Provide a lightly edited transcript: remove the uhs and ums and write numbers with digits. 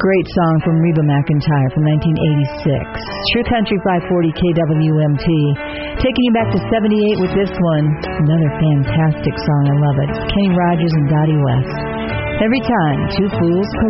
great song from Reba McEntire from 1986. True Country 540 KWMT. Taking you back to 78 with this one. Another fantastic song. I love it. Kenny Rogers and Dottie West. Every time two fools